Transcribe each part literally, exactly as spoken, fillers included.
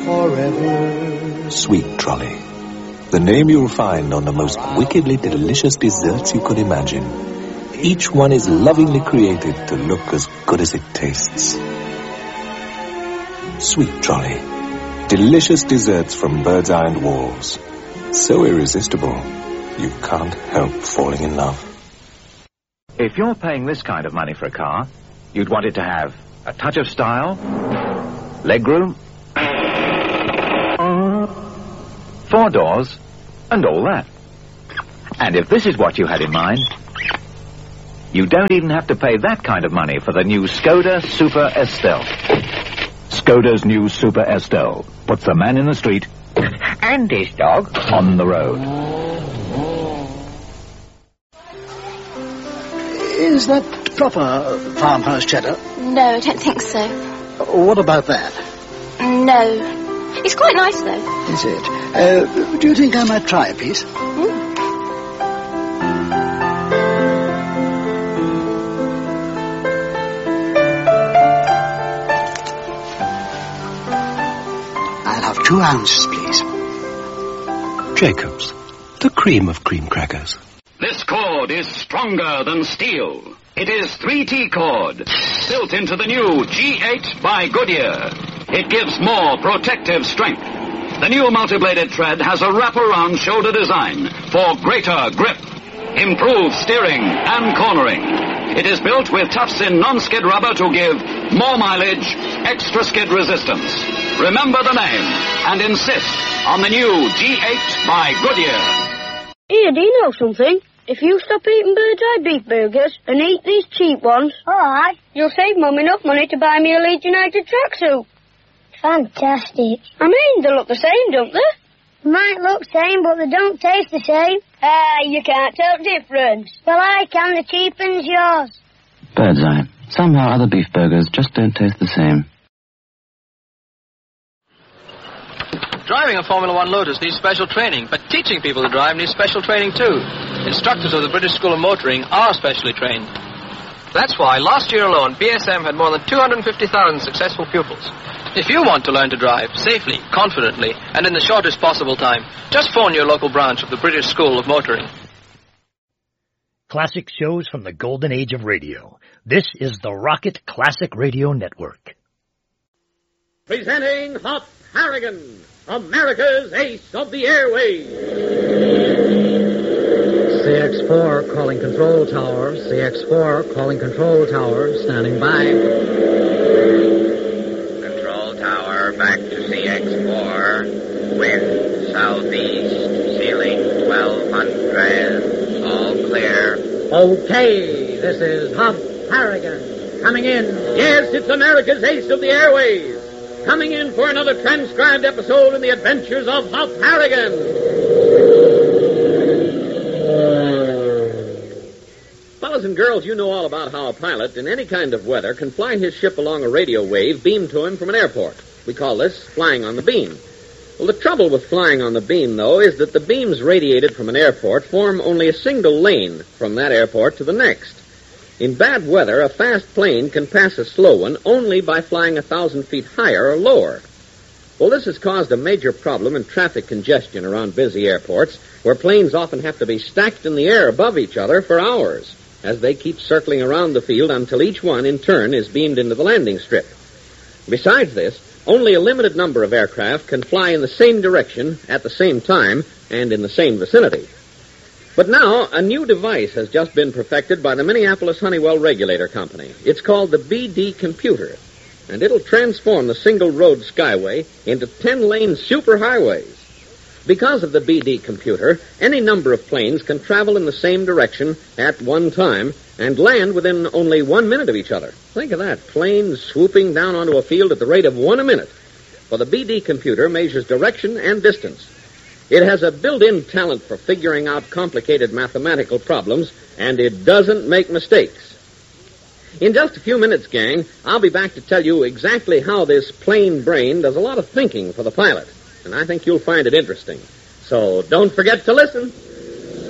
Forever. Sweet Trolley. The name you'll find on the most wickedly delicious desserts you could imagine. Each one is lovingly created to look as good as it tastes. Sweet Trolley. Delicious desserts from Bird's Eye and Walls. So irresistible, you can't help falling in love. If you're paying this kind of money for a car, you'd want it to have a touch of style, legroom, four doors, and all that. And if this is what you had in mind, you don't even have to pay that kind of money for the new Skoda Super Estelle. Skoda's new Super Estelle puts the man in the street and his dog on the road. Is that proper farmhouse cheddar? No, I don't think so. What about that? No. It's quite nice, though. Is it? Uh, do you think I might try a piece? Mm. I'll have two ounces, please. Jacobs, the cream of cream crackers. This cord is stronger than steel. It is three T cord, built into the new G eight by Goodyear. It gives more protective strength. The new multi-bladed tread has a wraparound shoulder design for greater grip, improved steering and cornering. It is built with tufts in non-skid rubber to give more mileage, extra skid resistance. Remember the name and insist on the new G eight by Goodyear. Here, do you know something? If you stop eating Bird's Eye beef burgers and eat these cheap ones, alright, you'll save Mum enough money to buy me a Leeds United tracksuit. Fantastic. I mean, they look the same, don't they? Might look same, but they don't taste the same. Ah, you can't tell difference. Well, I can. The cheap one's yours. Bird's Eye. Somehow other beef burgers just don't taste the same. Driving a Formula One Lotus needs special training, but teaching people to drive needs special training too. Instructors of the British School of Motoring are specially trained. That's why last year alone, B S M had more than two hundred fifty thousand successful pupils. If you want to learn to drive safely, confidently, and in the shortest possible time, just phone your local branch of the British School of Motoring. Classic shows from the golden age of radio. This is the Rocket Classic Radio Network. Presenting Hop Harrigan, America's ace of the airways. C X four calling control tower. C X four calling control tower. Standing by. Control tower back to C X four. Wind southeast. Ceiling twelve hundred. All clear. Okay, this is Hop Harrigan. Coming in. Yes, it's America's ace of the airways. Coming in for another transcribed episode in the adventures of Hop Harrigan. Fellas and girls, you know all about how a pilot in any kind of weather can fly his ship along a radio wave beamed to him from an airport. We call this flying on the beam. Well, the trouble with flying on the beam, though, is that the beams radiated from an airport form only a single lane from that airport to the next. In bad weather, a fast plane can pass a slow one only by flying a thousand feet higher or lower. Well, this has caused a major problem in traffic congestion around busy airports, where planes often have to be stacked in the air above each other for hours, as they keep circling around the field until each one, in turn, is beamed into the landing strip. Besides this, only a limited number of aircraft can fly in the same direction at the same time and in the same vicinity. But now, a new device has just been perfected by the Minneapolis Honeywell Regulator Company. It's called the B D Computer, and it'll transform the single-road skyway into ten-lane superhighways. Because of the B D Computer, any number of planes can travel in the same direction at one time and land within only one minute of each other. Think of that, planes swooping down onto a field at the rate of one a minute. For the B D Computer measures direction and distance. It has a built-in talent for figuring out complicated mathematical problems, and it doesn't make mistakes. In just a few minutes, gang, I'll be back to tell you exactly how this plain brain does a lot of thinking for the pilot, and I think you'll find it interesting. So don't forget to listen.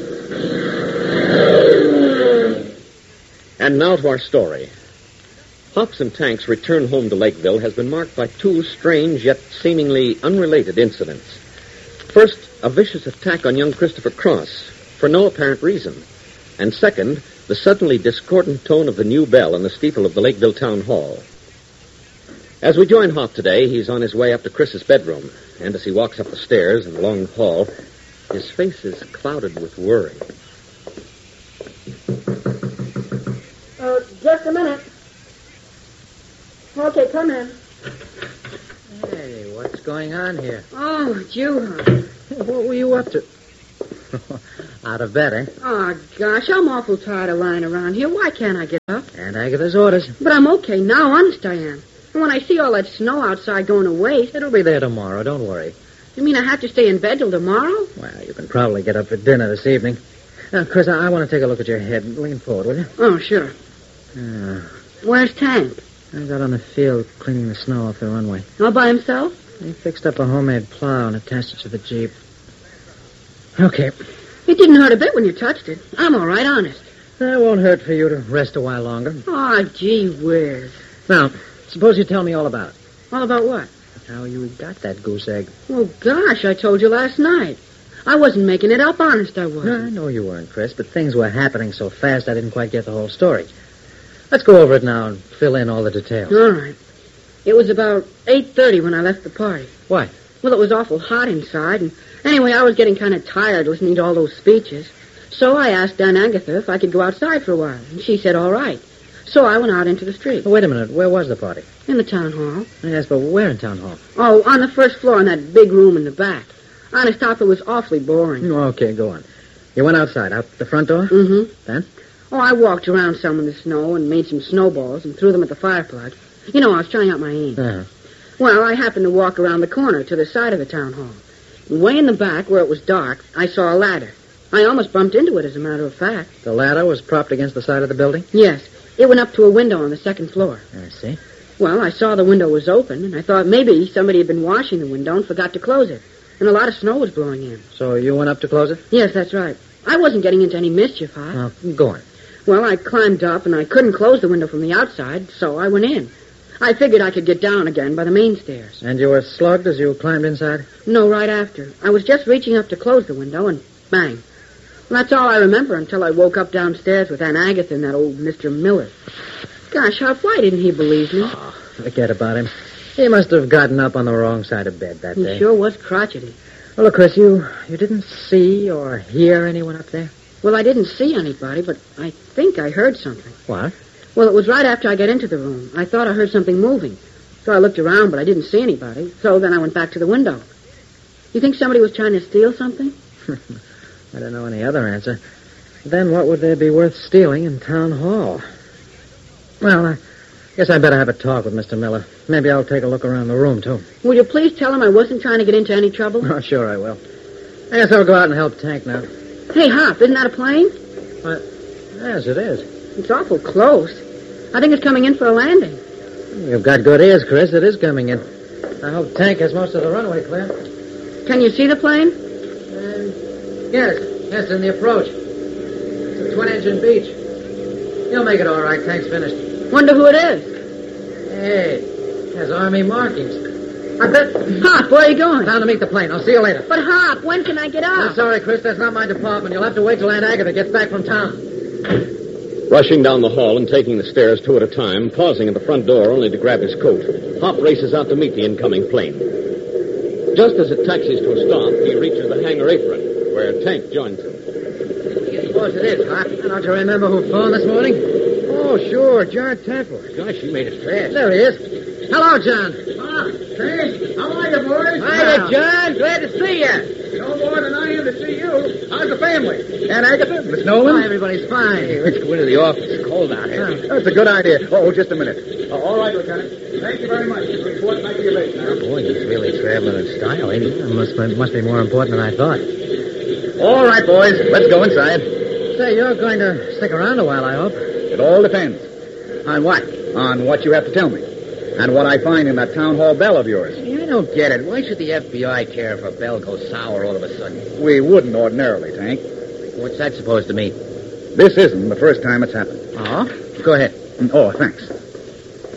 And now to our story. Hop's and Tank's return home to Lakeville has been marked by two strange yet seemingly unrelated incidents. First, a vicious attack on young Christopher Cross for no apparent reason. And second, the suddenly discordant tone of the new bell in the steeple of the Lakeville Town Hall. As we join Hop today, he's on his way up to Chris's bedroom. And as he walks up the stairs and along the hall, his face is clouded with worry. Uh, just a minute. Okay, come in. Hey, what's going on here? Oh, it's you, huh? What were you up to? Out of bed, eh? Oh, gosh, I'm awful tired of lying around here. Why can't I get up? And Agatha's orders. But I'm okay now, honest I am. And when I see all that snow outside going to waste... It'll be there tomorrow, don't worry. You mean I have to stay in bed till tomorrow? Well, you can probably get up for dinner this evening. Now, Chris, I, I want to take a look at your head. Lean forward, will you? Oh, sure. Uh, Where's Tank? He's out on the field cleaning the snow off the runway. All by himself? He fixed up a homemade plow and attached it to the Jeep. Okay. It didn't hurt a bit when you touched it. I'm all right, honest. That won't hurt for you to rest a while longer. Oh, gee whiz. Now, suppose you tell me all about it. All about what? How you got that goose egg. Oh, gosh, I told you last night. I wasn't making it up, honest I wasn't. No, I know you weren't, Chris, but things were happening so fast I didn't quite get the whole story. Let's go over it now and fill in all the details. All right. It was about eight thirty when I left the party. Why? Well, it was awful hot inside, and anyway, I was getting kind of tired listening to all those speeches. So I asked Aunt Agatha if I could go outside for a while, and she said all right. So I went out into the street. Oh, wait a minute. Where was the party? In the town hall. Yes, but where in town hall? Oh, on the first floor in that big room in the back. Honest, Doc, it was awfully boring. Okay, go on. You went outside, out the front door? Mm-hmm. Then? Oh, I walked around some in the snow and made some snowballs and threw them at the fire plug. You know, I was trying out my aim. Uh-huh. Well, I happened to walk around the corner to the side of the town hall. And way in the back, where it was dark, I saw a ladder. I almost bumped into it, as a matter of fact. The ladder was propped against the side of the building? Yes. It went up to a window on the second floor. I see. Well, I saw the window was open, and I thought maybe somebody had been washing the window and forgot to close it. And a lot of snow was blowing in. So you went up to close it? Yes, that's right. I wasn't getting into any mischief, huh? Well, go on. Well, I climbed up, and I couldn't close the window from the outside, so I went in. I figured I could get down again by the main stairs. And you were slugged as you climbed inside? No, right after. I was just reaching up to close the window, and bang. Well, that's all I remember until I woke up downstairs with Aunt Agatha and that old Mister Miller. Gosh, Hop, why didn't he believe me? Oh, forget about him. He must have gotten up on the wrong side of bed that he day. He sure was crotchety. Well, look, Chris, you, you didn't see or hear anyone up there? Well, I didn't see anybody, but I think I heard something. What? Well, it was right after I got into the room. I thought I heard something moving. So I looked around, but I didn't see anybody. So then I went back to the window. You think somebody was trying to steal something? I don't know any other answer. Then what would there be worth stealing in town hall? Well, I guess I better have a talk with Mister Miller. Maybe I'll take a look around the room, too. Will you please tell him I wasn't trying to get into any trouble? Oh, sure I will. I guess I'll go out and help Tank now. Hey, Hop, isn't that a plane? What? Yes, it is. It's awful close. I think it's coming in for a landing. You've got good ears, Chris. It is coming in. I hope Tank has most of the runway clear. Can you see the plane? Uh, yes. Yes, in the approach. It's a twin-engine Beech. He'll make it all right. Tank's finished. Wonder who it is. Hey, it has Army markings. I bet... Hop, where are you going? Down to meet the plane. I'll see you later. But, Hop, when can I get up? I'm sorry, Chris. That's not my department. You'll have to wait till Aunt Agatha gets back from town. Rushing down the hall and taking the stairs two at a time, pausing at the front door only to grab his coat, Hop races out to meet the incoming plane. Just as it taxis to a stop, he reaches the hangar apron, where Tank joins him. I suppose it is, Hop. Don't you remember who phoned this morning? Oh, sure, John Temple. Gosh, you made it fast. There he is. Hello, John. Ah, Tank. How are you, boys? Hiya, John. Glad to see you. No more than I am to see you. How's the family? Aunt Agatha? Miss Nolan? Oh, everybody's fine. Hey, let's go into the office. It's cold out here. Huh. That's a good idea. Oh, just a minute. Oh, all right, Lieutenant. Thank you very much. Report back to your base now. Boy, he's really traveling in style, ain't he? It must, must be more important than I thought. All right, boys. Let's go inside. Say, you're going to stick around a while, I hope. It all depends. On what? On what you have to tell me. And what I find in that town hall bell of yours. I don't get it. Why should the F B I care if a bell goes sour all of a sudden? We wouldn't ordinarily, Tank. What's that supposed to mean? This isn't the first time it's happened. Oh? Go ahead. Oh, thanks.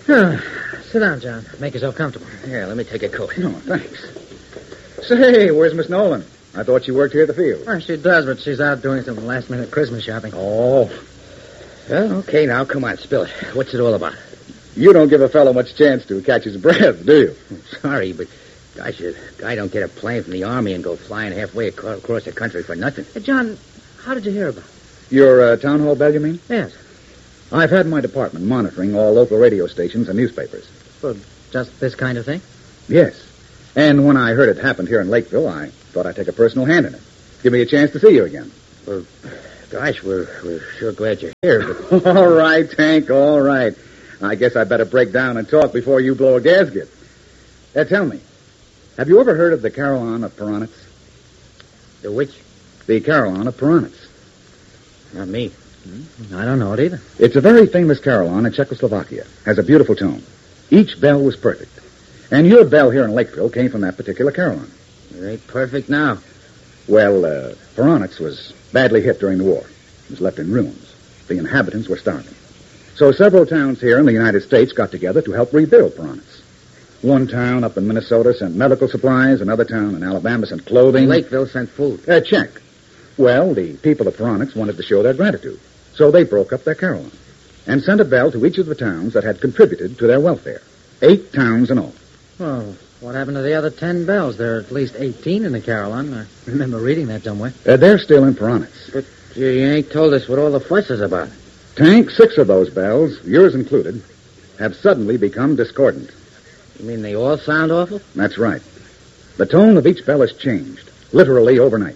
Sit down, John. Make yourself comfortable. Yeah, let me take a coat. No, thanks. Say, where's Miss Nolan? I thought she worked here at the field. Well, she does, but she's out doing some last-minute Christmas shopping. Oh. Well, okay, now, come on, spill it. What's it all about? You don't give a fellow much chance to catch his breath, do you? Sorry, but, gosh, a guy don't get a plane from the Army and go flying halfway ac- across the country for nothing. Hey, John, how did you hear about it? Your uh, town hall bell, you mean? Yes. I've had my department monitoring all local radio stations and newspapers. Well, just this kind of thing? Yes. And when I heard it happened here in Lakeville, I thought I'd take a personal hand in it. Give me a chance to see you again. Well, gosh, we're, we're sure glad you're here, but... All right, Tank, all right. I guess I better break down and talk before you blow a gasket. Uh, tell me, have you ever heard of the Carillon of Peronitz? The which? The Carillon of Peronitz. Not me. Hmm? I don't know it either. It's a very famous carillon in Czechoslovakia. Has a beautiful tone. Each bell was perfect. And your bell here in Lakeville came from that particular carillon. It ain't perfect now. Well, uh, Peronitz was badly hit during the war. It was left in ruins. The inhabitants were starving. So several towns here in the United States got together to help rebuild Peronitz. One town up in Minnesota sent medical supplies. Another town in Alabama sent clothing. Lakeville sent food. Uh, check. Well, the people of Peronitz wanted to show their gratitude. So they broke up their carillon and sent a bell to each of the towns that had contributed to their welfare. Eight towns in all. Well, what happened to the other ten bells? There are at least eighteen in the Carillon. I remember reading that somewhere. Uh, they're still in Peronitz. But you ain't told us what all the fuss is about. Tank, six of those bells, yours included, have suddenly become discordant. You mean they all sound awful? That's right. The tone of each bell has changed, literally overnight.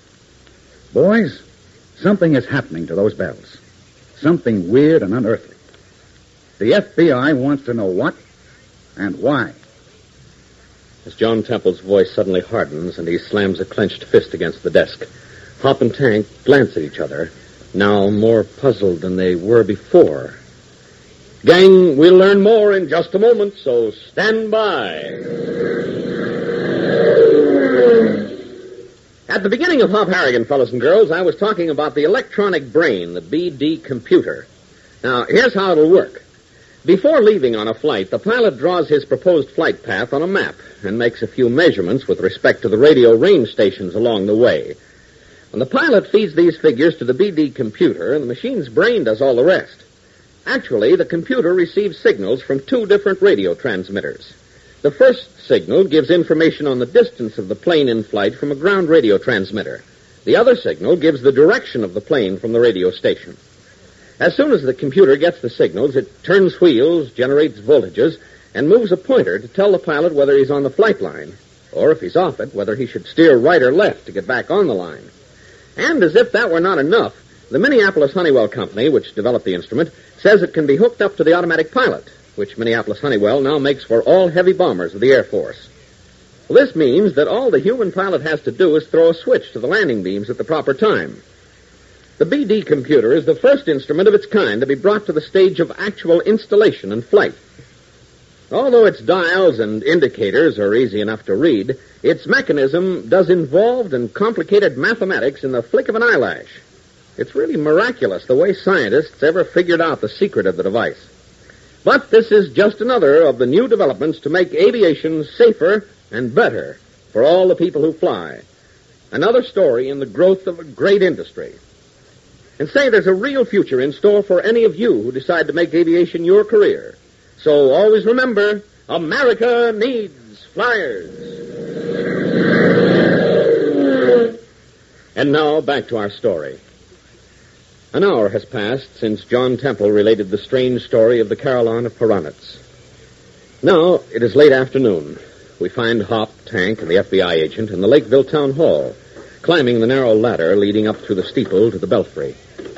Boys, something is happening to those bells. Something weird and unearthly. The F B I wants to know what and why. As John Temple's voice suddenly hardens and he slams a clenched fist against the desk, Hop and Tank glance at each other, now more puzzled than they were before. Gang, we'll learn more in just a moment, so stand by. At the beginning of Hop Harrigan, fellas and girls, I was talking about the electronic brain, the B D computer. Now, here's how it'll work. Before leaving on a flight, the pilot draws his proposed flight path on a map and makes a few measurements with respect to the radio range stations along the way. When the pilot feeds these figures to the B D computer, the machine's brain does all the rest. Actually, the computer receives signals from two different radio transmitters. The first signal gives information on the distance of the plane in flight from a ground radio transmitter. The other signal gives the direction of the plane from the radio station. As soon as the computer gets the signals, it turns wheels, generates voltages, and moves a pointer to tell the pilot whether he's on the flight line, or if he's off it, whether he should steer right or left to get back on the line. And as if that were not enough, the Minneapolis Honeywell Company, which developed the instrument, says it can be hooked up to the automatic pilot, which Minneapolis Honeywell now makes for all heavy bombers of the Air Force. Well, this means that all the human pilot has to do is throw a switch to the landing beams at the proper time. The B D computer is the first instrument of its kind to be brought to the stage of actual installation and flight. Although its dials and indicators are easy enough to read, its mechanism does involved and complicated mathematics in the flick of an eyelash. It's really miraculous the way scientists ever figured out the secret of the device. But this is just another of the new developments to make aviation safer and better for all the people who fly. Another story in the growth of a great industry. And say there's a real future in store for any of you who decide to make aviation your career. So always remember, America needs flyers. And now back to our story. An hour has passed since John Temple related the strange story of the Carillon of Peronitz. Now it is late afternoon. We find Hop, Tank, and the F B I agent in the Lakeville Town Hall, climbing the narrow ladder leading up through the steeple to the belfry.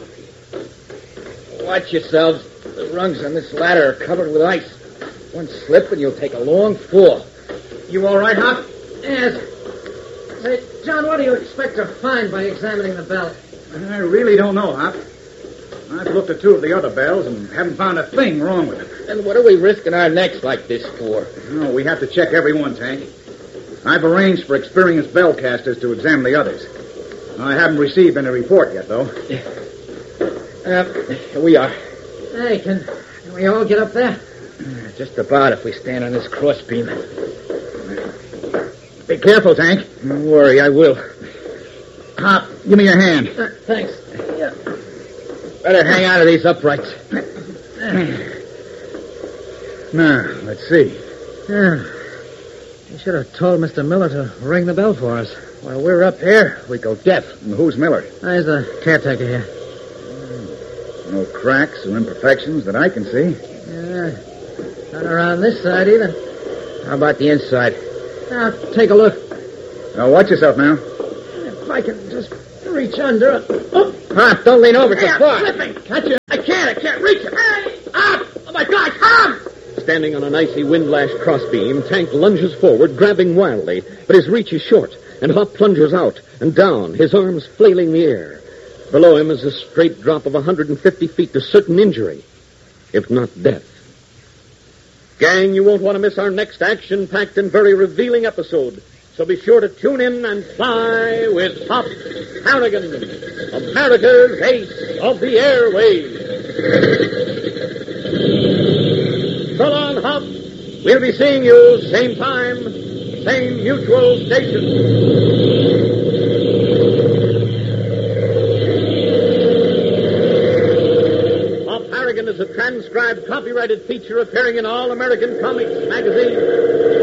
Watch yourselves. The rungs on this ladder are covered with ice. One slip and you'll take a long fall. You all right, Hop? Yes. Say, John, what do you expect to find by examining the bell? I really don't know, Hop. I've looked at two of the other bells and haven't found a thing wrong with them. And what are we risking our necks like this for? No, we have to check every one, Tank. I've arranged for experienced bellcasters to examine the others. I haven't received any report yet, though. Uh, here we are. Hey, can, can we all get up there? Just about if we stand on this crossbeam. Be careful, Tank. Don't worry, I will. Hop, give me your hand. Uh, thanks. Yeah. Better hang out of these uprights. Now, let's see. Yeah. You should have told Mister Miller to ring the bell for us. While we're up here, We go deaf. And who's Miller? there's the caretaker here. No cracks or imperfections that I can see. Yeah. Not around this side either. How about the inside? Now, take a look. Now, watch yourself now. If I can just reach under. Oh, Hop, don't lean over hey, so I'm far. slipping. Can't you? I can't. I can't reach it. Hey! Up! Oh, my God, come! Standing on an icy wind-lashed crossbeam, Tank lunges forward, grabbing wildly, but his reach is short, and Hop plunges out and down, his arms flailing the air. Below him is a straight drop of one hundred fifty feet to certain injury, if not death. Gang, you won't want to miss our next action-packed and very revealing episode, so be sure to tune in and fly with Hop Harrigan, America's ace of the airwaves. So long, Hop. We'll be seeing you same time, same mutual station. Hop Harrigan is a transcribed, copyrighted feature appearing in All American Comics magazine.